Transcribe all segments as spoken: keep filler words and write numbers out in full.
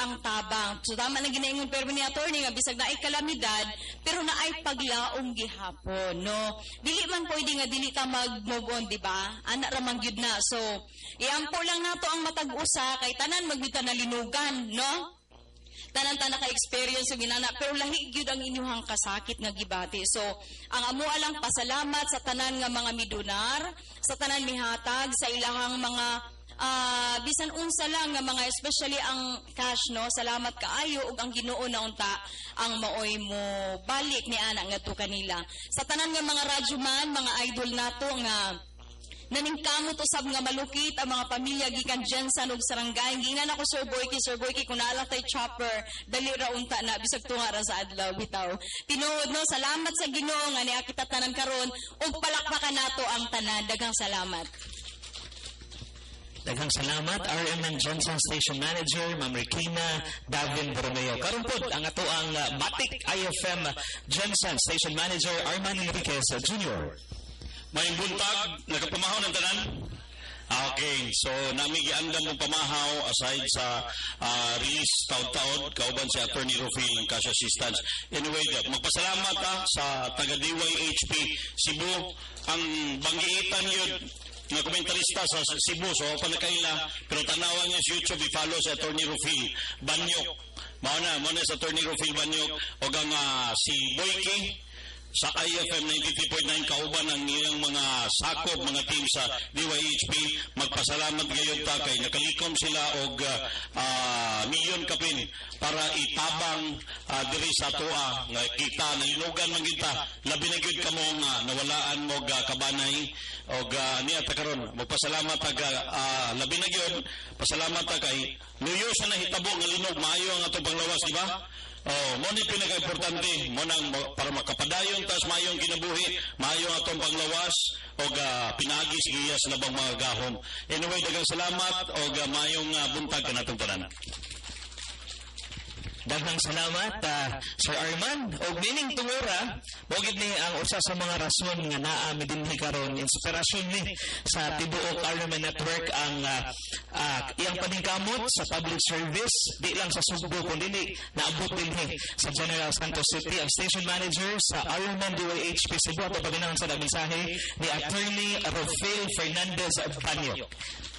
ang tabang. So tama na ginaingon pero ni attorney nga bisag naay kalamidad pero naay paglaom gihapon, no. Dili man pwede nga dili ka mag-move on, di ba? Ana ra man gyud na. So iampo lang nato ang matag usa kay tanan magbita na linugan, no? Tanan-tanan ka-experience yung ginana, pero lahi gyud ang inyuhang kasakit nga gibati. So, ang amo alang pasalamat sa tanan nga mga midunar, sa tanan mihatag, sa ilahang mga uh, bisan unsa lang nga mga, especially ang cash, no? Salamat kaayo ug ang Ginoo na unta ang maoy mo balik ni ana ngadto kanila. Sa tanan nga mga radyoman, mga idol nato nga naningkamot usab nga malukit ang mga pamilya gikan Jensen ug Sarangay. Gingan ako Sir Boyki, Sir Boyki kung naala tay chopper, dali ra unta na bisag tunga ra sa adlaw bitaw. Tinuod no, salamat sa Ginoo nga niya kita tanan karon ug palakpakan nato ang tanan. Daghang salamat. Daghang salamat R M N Jensen Station Manager Ma'am Regina Davin Borromeo. Karon pod ang ato ang uh, Matic I F M Jensen Station Manager Arman Enriquez Junior May buntag, nagapamahaw ng tanan? Okay, so nami giandam mong pamahaw aside sa uh, release taon-taon, kauban si Attorney Rufil ng cash assistance. Anyway, magpasalamat ha, sa taga-D Y H P Cebu, ang banggiitan yun, nga komentarista sa Cebu, so panakaila, pero tanawan niya sa YouTube, i-follow si Attorney Rufil Banyok. Mauna, mauna sa Attorney Rufil Banyok, o gang uh, si Boyki, sa I F M ninety-three point nine kauban ang ilang mga sakop, mga team sa D Y H P, magpasalamat gayon ta kay nakalikom sila og uh, milyon kapin para itabang uh, diri sa toa nga kita nalinugan man kita labi na gyud kamo nga nawalaan mo uh, kabanay og uh, niya ta karon magpasalamat ag uh, labi na gyud pasalamat ta kay luyo sa nahitabo nga linog maayo ang atong panglawas, di ba? Oh, mo ni pinaka-importante mo nang para makapadayon tas mayong kinabuhi, mayong atong panglawas og uh, pinagi siya sa labang mga gahom. Anyway, daghang salamat og uh, mayong uh, buntag kanatong tanan. Daghang salamat uh, Sir Arman og nining tungura bogid ni ang usa sa mga rason nga naa mi dinhi karon inspirasyon ni sa tibuok R M N network ang uh, uh, iyang paningkamot sa public service di lang sa Sugbo kundi naabot dinhi sa General Santos City. Ang station manager sa R M N D Y H P Cebu ato paginahan sa mensahe ni Attorney Rufil Fernandez Banyo.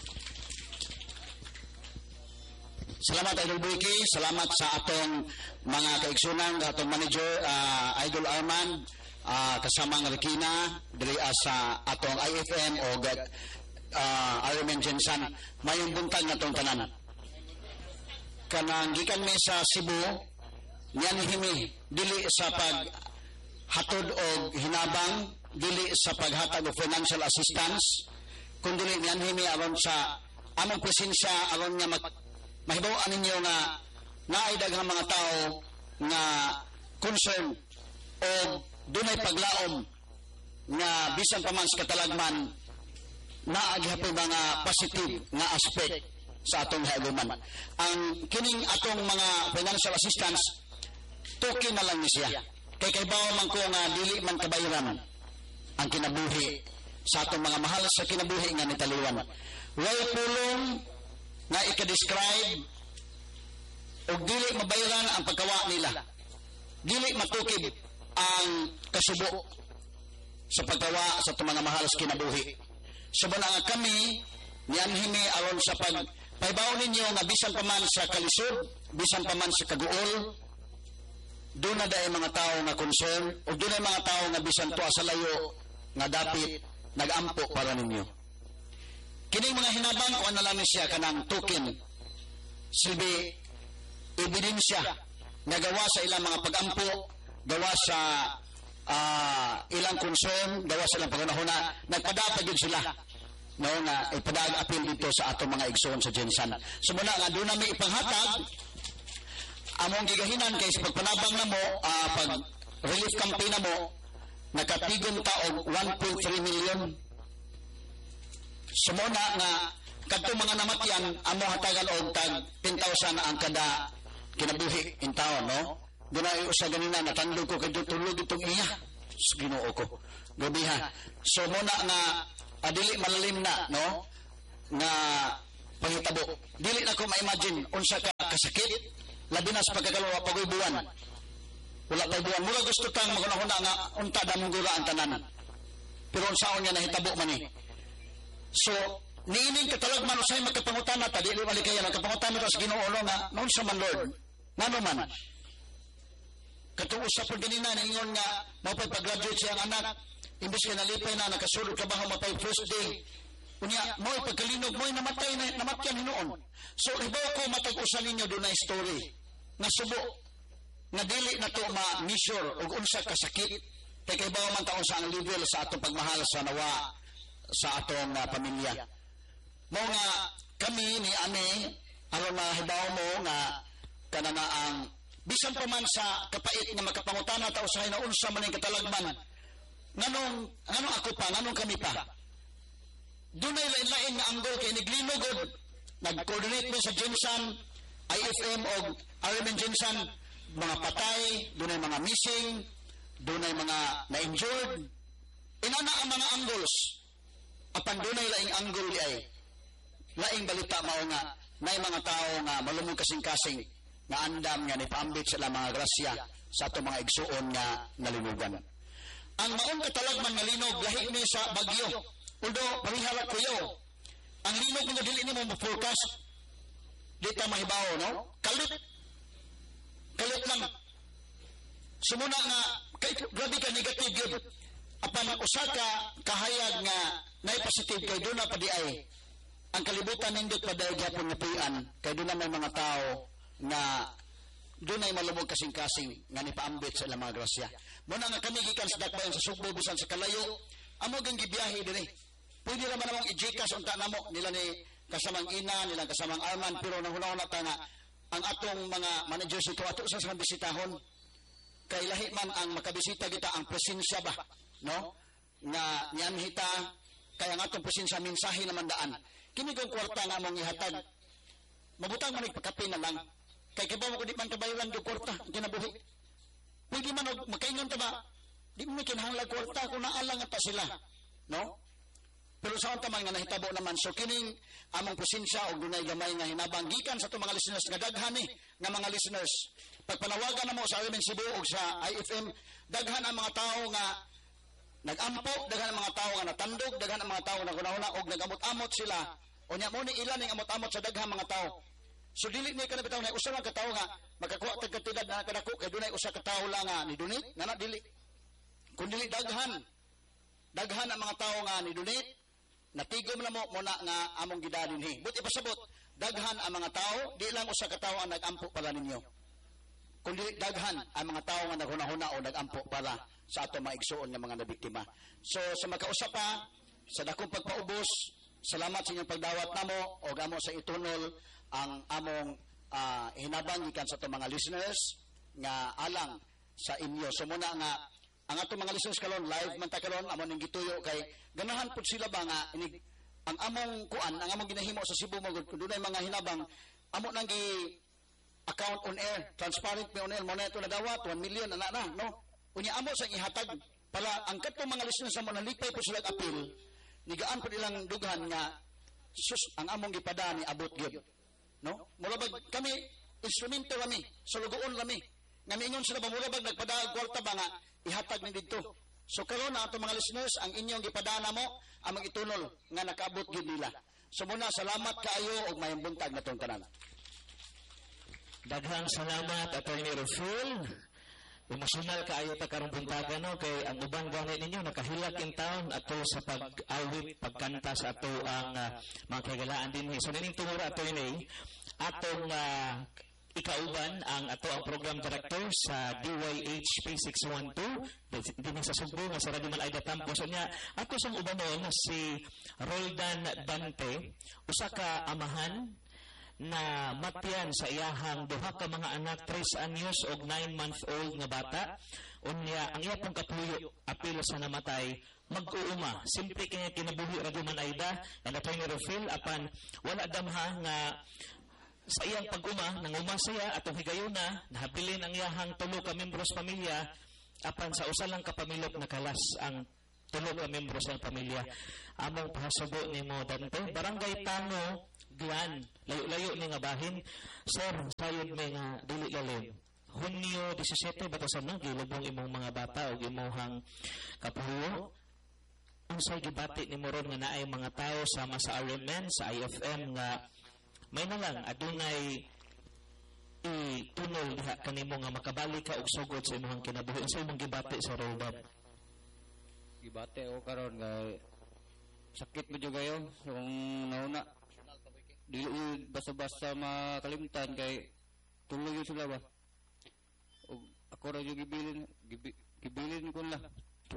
Salamat Idol Boyki, salamat sa atong mga kaigsunan, atong manager uh, Idol Arman, uh, kasama ng Regina, dili sa atong I F M o uh, R M N Jensen, mayong buntag na itong tanan. Kanang gikan mi sa Cebu, yan himi, dili sa paghatod o hinabang, dili sa paghatag o financial assistance, kundi yan himi aron sa among presensya, aron nga mag mahibawaan ninyo nga naay daghang mga tao nga concern o dunay paglaom nga bisan pa man sa katalagman naagihapon mga positive nga aspect sa atong haguman. Ang kining atong mga financial assistance tuki na lang ni siya. Kay kaybaw man ko nga dili man kabayaran ang kinabuhi sa atong mga mahal sa kinabuhi nga nitaliwan. Way pulong nga ika-describe o dili mabayaran ang pagkawa nila. Dili matukib ang kasubo sa pagkawa sa itong mga mahal sa kinabuhi. Sabi na nga kami, niyan himi aron sa pag paibaw ninyo nga bisan pa man sa kalisod, bisan pa man sa kaguol, doon na dahil mga tao nga concern o doon na mga tao nga bisan to sa layo nga dapit nag-ampo para ninyo. Kining mga hinabang o na lang siya kanang token silbi ebidensya na gawa sa ilang mga pag-ampo, gawa sa uh, ilang concern, gawa sa ilang pangunahuna, nagpadapag yun sila no, nga ipadag-apil dito sa atong mga igsoon sa Jensen. So muna nga doon namin ipanghatag among gigahinan kay sa pagpanabang na mo uh, pag relief campaign na mo nakatigom ta og one point three million. Sumuna nga kadto mga namatyan amo hatagan og tag ten thousand ang kada kinabuhi in taon, no? Duna usa ganina natandog ko kay tulog itong iya. Ginoo ko. Gabiha. So muna nga adili malalim na, no? Nga panghitabo. Dili na ko ma-imagine unsa ka kasakit labi na sa pagkakalawa pagoy buwan. Wala tay buwan mura gusto tang magunahuna nga unta damong gura ang tanan. Pero unsaon niya nahitabo man ni. So niining katalagman usay magkapangutana ta dili malikaya nagkapangutana ta sa Ginoo nga noon sa man Lord. Ngano man? Katong usa pud ganina ningon nga mao pag-graduate siyang anak imbis kay nalipay na nakasulod trabaho mapay first day. Unya mo'y pagkalinog mo'y namatay na namatyan hinuon. So ibaw ko matag usa ninyo dunay story nga subo nga dili na to ma-measure og unsa ka sakit kay kay bawo man taon sa ang level sa atong pagmahal sa nawa sa atong uh, pamilya. Mo nga kami ni ani aron mahibaw mo nga kanana ang bisan pa man sa kapait nga makapangutana ta usahay na unsa man ang katalagman. Nganong nganong ako pa nganong kami pa. Dunay lain-lain nga anggol kay naglinugod. Nag-coordinate mo sa Jinsan, I F M o R M N Jinsan, mga patay, dunay mga missing, dunay mga na-injured. Inana ang mga anggols. Apan dunay laing anggol ay laing balita mao nga may mga tao nga malumong kasing-kasing nga andam nga nipaambit sila mga grasya sa ato mga igsuon nga nalinugan. Ang maong katalagman nga linog lahi ni sa bagyo. Although parihala ko yo, ang linog nga dili nimo mo-forecast. Di ta mahibaw, no? Kalit. Kalit lang. Sumuna nga kay grabe ka negative yun. Apan usa ka kahayag nga nay positive kay duna pa di ay ang kalibutan nindot pa dahil gyapon nga puy-an kay duna may mga tao nga dunay malumog kasing-kasing nga nipaambit sa ilang mga grasya. Muna nga kami gikan sa dakbayan sa Sugbo bisan sa kalayo, amo gang gibiyahe dinhi. Pwede ra man namang i-Gcash unta namo nila ni kasamang ina, nila kasamang Arman pero nahuna-una ta nga ang atong mga managers ito ato sa sa bisitahon kay lahi man ang makabisita kita ang presensya ba, no? Nga niyan hita kay ang atong presensya mensahe naman daan. Kini kong kwarta nga mong ihatag. Mabutang man ipakape na lang. Kay kibaw mo ko di man kabayaran do kwarta kinabuhi. Pwede man og makaingon ta ba? Di mo kinahanglan kwarta kung naalang ata sila, no? Pero sa unta man nga nahitabo naman so kining among presensya og dunay gamay nga hinabang gikan sa to mga listeners nga daghan ni nga mga listeners. Pagpanawagan namo sa R M N Cebu og sa I F M daghan ang mga tawo nga nagampo, daghan ang mga tawo nga natandog, daghan ang mga tawo nga gunahuna og nagamot-amot sila. Unya mo ni ilan ning amot-amot sa daghang mga tawo. So dili ni kana bitaw na usa lang ka tawo nga makakuha tag katidad na kadako kay dunay usa ka tawo lang nga ni donate nga na dili. Kun dili daghan daghan ang mga tawo nga ni donate natigom na mo muna nga among gidadinhi. But ipasabot, daghan ang mga tao, di lang usa ka tawo ang nag-ampo para ninyo. Kundi daghan ang mga tao nga naghuna-huna o nag-ampo para sa ato mga igsuon nga mga nabiktima. So sa makausap pa, sa dakong pagpaubos, salamat sa inyong pagdawat namo o gamo sa itunol ang among uh, hinabang gikan sa ato mga listeners nga alang sa inyo. So muna nga ang ato mga listeners kalon live man ta kalon amo ning gituyo kay ganahan pud sila ba nga inig ang among kuan ang among ginahimo sa Cebu magud kun dunay mga hinabang amo nang gi account on air transparent me on air mo na ito nadawat one million ana na no unya amo sang ihatag para ang kadtong mga listeners amo nalipay pud sila apil nigaan pud ilang dughan nga sus ang among gipada ni abot gyud no mulabag kami instrumento rami sulugoon rami nga mingon sila ba mulabag nagpadaag kwarta ba nga ihatag ni didto. So karon na ato mga listeners ang inyong gipadana mo among itunol nga nakaabot gyud nila. So muna salamat kaayo og mayong buntag natong tanan. Daghang salamat Attorney Rufil. Emosyonal kaayo ta karong buntaga no kay ang ubang gani ninyo nakahilak in town ato sa pag-awit pagkanta sa ato ang uh, mga kagalaan dinhi. So nining tungora Attorney atong uh, ikauban ang ato ang program director sa D Y H P six one two dinhi sa Sugbo nga sa Radio Malaida Tampo. So niya ato sang ubanon si Roldan Dante usa ka amahan na matyan sa iyahang duha ka mga anak tres anyos og nine month old nga bata. Unya ang iya pong kapuyo apil sa namatay mag-uuma simple kay kinabuhi Radio Malaida and Attorney Rufil apan wala damha nga sa iyang pag-uma, nanguma siya atong higayuna, nahabilin ang iyahang tulo ka membros pamilya, apan sa usa lang ka pamilok nakalas ang tulo ka membros sa pamilya. Among pahasubo ni mo Dante, Barangay Tango, Glan, layo-layo ni nga bahin. Sir, sayod may nga dili lalim. Hunyo seventeen batasan na gilubong imong mga bata o imong kapuyo. Ang say gibati ni moron nga naay mga tao sama sa R M N, sa I F M nga may na lang adunay itunol diha kanimo nga makabalik ka og sugod sa imong kinabuhi. Sa imong gibati sa Robab. Gibate ako karon nga sakit medyo kayo yung nauna. Dili basta-basta makalimtan kay tuloy yun sila ba? O ako ra yung gibilin, gibi, gibilin ko lang.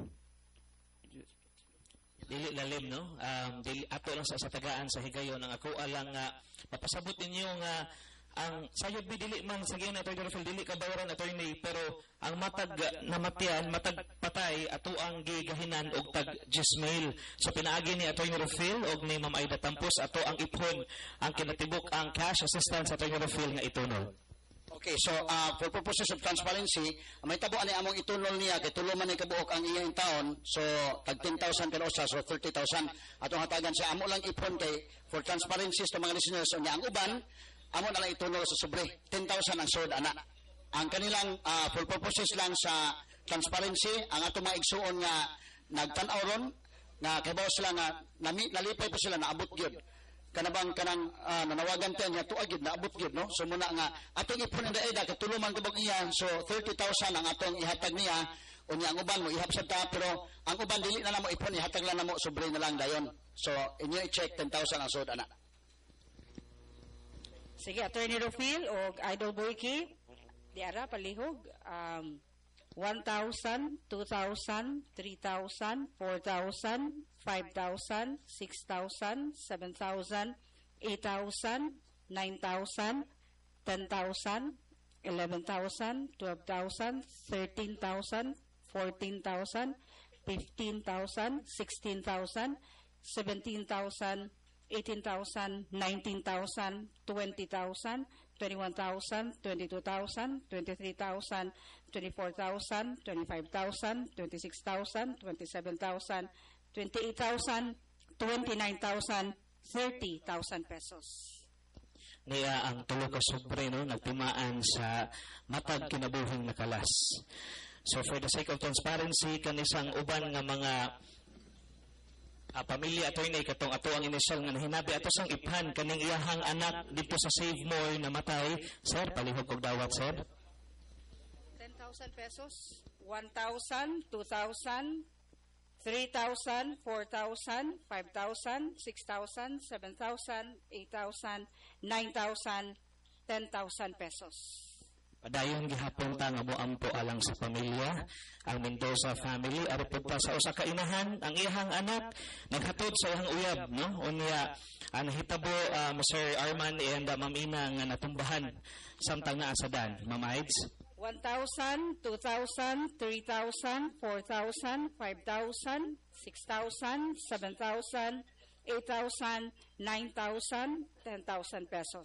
Dili lalim, no? Um, dili, ato lang sa, sa tagaan sa higayon ang ako alang nga mapasabot ninyo nga ang sayod bi dili man sa giyon attorney Rafael dili ka bayaran attorney pero ang matag namatian matag patay ato ang gigahinan og tag Gismail so pinaagi ni attorney Rafael og ni Ma'am Aida Tampos ato ang ipon ang kinatibuk ang cash assistance attorney Rafael nga itunol. Okay, so uh, for purposes of transparency, may tabo ani among itunol niya kay tulo man ni kabuok ang iyang taon. So tag ten thousand per usa, so thirty thousand atong hatagan sa amo lang ipon kay for transparency sa mga listeners unya ang uban amo na lang itunol sa sobre ten thousand ang sword ana. Ang kanilang uh, for purposes lang sa transparency ang ato maigsuon nga nagtan-aw ron nga kabaw sila nga nami, nalipay pa sila naabot gyud. Kanabang kanang uh, nanawagan tayo niya tuagid na abot gid no so muna nga atong ipon ang daida kay tuluman kubog iya so thirty thousand ang atong ihatag niya unya ang uban mo ihap sa ta pero ang uban dili na namo ipon ihatag lang namo sobre na lang dayon so inyo i-check ten thousand ang sud ana. Sige, Attorney Rufil o Idol Boyki, di ara palihog, um, one thousand, two thousand, three thousand, four thousand, five thousand, six thousand, seven thousand, eight thousand, nine thousand, ten thousand, eleven thousand, twelve thousand, thirteen thousand, fourteen thousand, fifteen thousand, sixteen thousand, seventeen thousand, eighteen thousand, nineteen thousand, twenty thousand, twenty-one thousand, twenty-two thousand, twenty-three thousand, twenty-four thousand, twenty-five thousand, twenty-six thousand, twenty-seven thousand, twenty-eight thousand, twenty-nine thousand, thirty thousand pesos. Niya ang tulo ka sobre no nagtimaan sa matag kinabuhing nakalas. So for the sake of transparency kanisang uban nga mga Uh, pamilya attorney katong ato ang initial nga nahinabi ato sang iphan kaning iyahang anak dito sa Save More namatay. Sir, palihog kog dawat sir. ten thousand pesos, one thousand, two thousand, three thousand, four thousand, five thousand, six thousand, seven thousand, eight thousand, nine thousand, ten thousand pesos. Padayon gihapon ta nga moampo alang sa pamilya ang Mendoza family ari pud pa sa usa ka inahan ang iyahang anak naghatod sa iyang uyab no unya ang hitabo um, Sir Arman and uh, Ma'am Ina nga natumbahan samtang naa sa dan Ma'am Aids one thousand, two thousand, three thousand, four thousand, five thousand, six thousand, seven thousand, eight thousand, nine thousand, ten thousand pesos.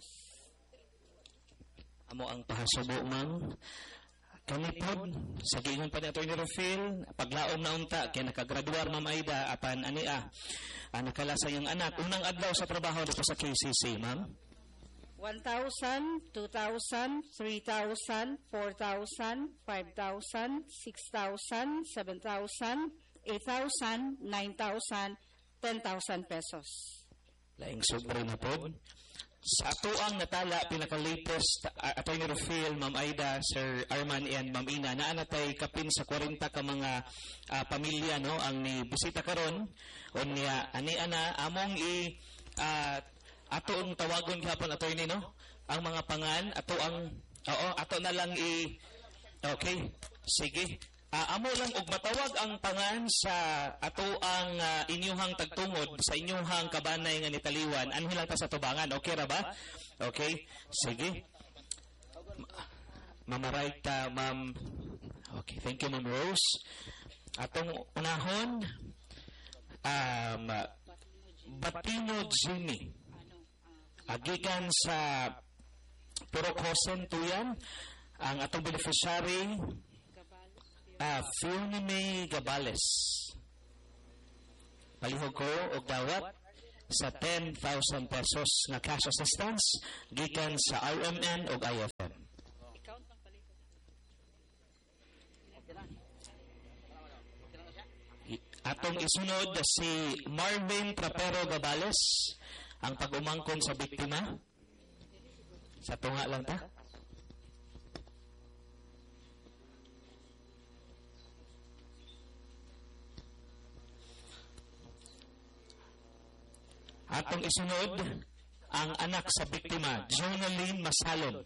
Amo ang pahasubo ma'am kani pod sa giingon pa ni Attorney Rafael paglaom na unta kay nakagraduar Ma'am Aida apan ani ah uh, nakalasa yung anak unang adlaw sa trabaho dito sa K C C ma'am one thousand, two thousand, three thousand, four thousand, five thousand, six thousand, seven thousand, eight thousand, nine thousand, ten thousand pesos. Laing sobre na pod. Sa ato ang natala pinaka-latest uh, Attorney Rafael, Ma'am Aida, Sir Arman and Ma'am Ina naa natay kapin sa forty ka mga uh, pamilya no ang ni bisita karon unya ani ana among i uh, ato ang tawagon gihapon attorney no ang mga pangan ato ang oo ato na lang i okay sige uh, amo lang og matawag ang pangan sa ato ang uh, inyuhang tagtungod sa inyuhang kabanay nga nitaliwan anhi lang ta sa tubangan okay ra ba okay sige mamaray ta ma'am okay thank you Ma'am Rose atong unahon um Batino Jimmy agikan sa Purok Hosen Tuyan ang atong beneficiary ah Fiona May Gabales palihog ko og dawat sa ten thousand pesos nga cash assistance gikan sa R M N ug I F M. Atong isunod si Marvin Trapero Gabales ang pag-umangkon sa biktima. Sa tunga lang ta. Atong isunod ang anak sa biktima, Jonaline Masalon.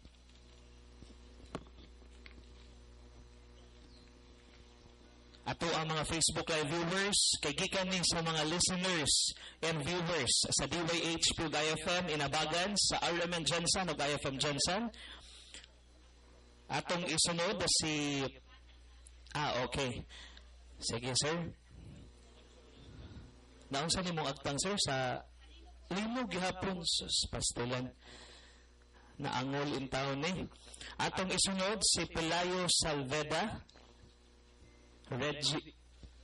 Ato ang mga Facebook Live viewers, kay gikan ning sa mga listeners and viewers sa D Y H ug I F M Inabagan, sa R M N Jensen ug I F M Jensen. Atong isunod si... Ah, okay. Sige, sir. Naunsa ni mong agtang, sir, sa limo gihapon sus pastilan na angol in town ni. Atong isunod si Pelayo Salveda. Reggie.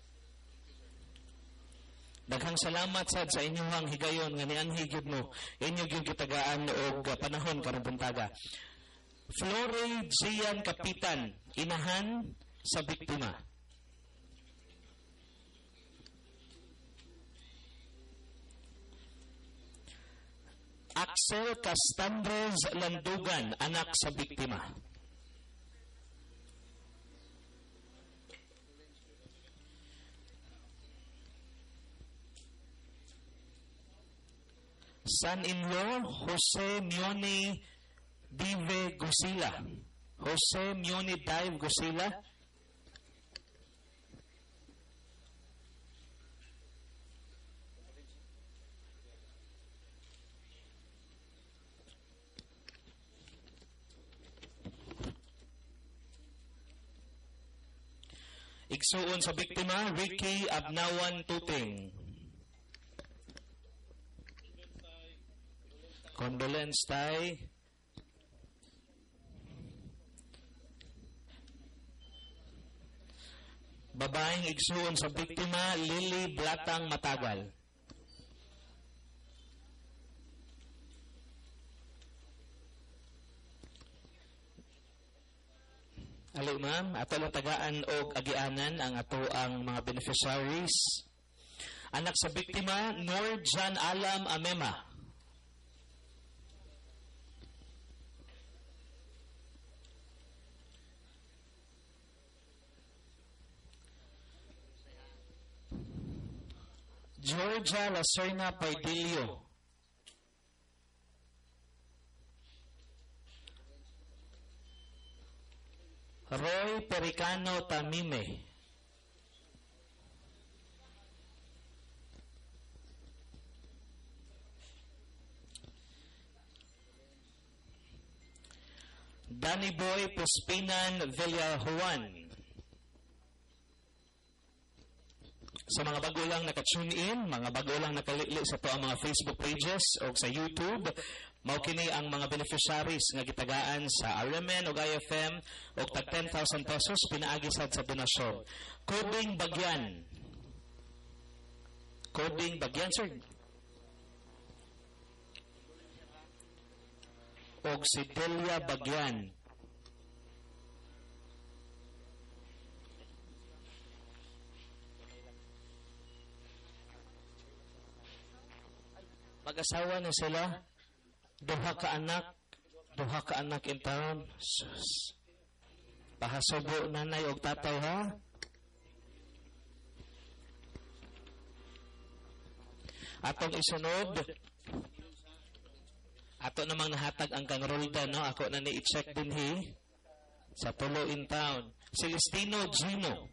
Daghang salamat sad sa inyong higayon nga nianhi gyud mo inyo gyud gitagaan og panahon karong buntaga. Flore Gian Kapitan, inahan sa biktima. Axel Castandres Landugan, anak sa biktima. Son-in-law, Jose Mioni Dive Gusila. Jose Mioni Dive Gusila. Igsuon sa biktima, Ricky Abnawan Tuting. Condolence tay. Babaeng igsuon sa biktima, Lily Blatang Matagal. Alo ma'am, ato lang tagaan og agianan ang ato ang mga beneficiaries. Anak sa biktima, Nor Jan Alam Amema. Georgia Lacerna Paidillo. Roy Pericano Tamime. Danny Boy Puspinan Villajuan. Sa mga bago lang naka-tune in, mga bago lang nakalili sa to ang mga Facebook pages o sa YouTube, mao kini ang mga beneficiaries nga gitagaan sa R M N o I F M o tag ten thousand pesos pinaagi sad sa donasyon. Coding Bagyan. Coding Bagyan, sir. O si Delia Bagyan. Mag-asawa na sila, duha ka anak, duha ka anak in town. Sus. Pahasubo nanay og tataw ha. Atong isunod, ato namang nahatag ang kang Roldan, no? Ako na ni i-check din hi sa tulo in town. Celestino Gino.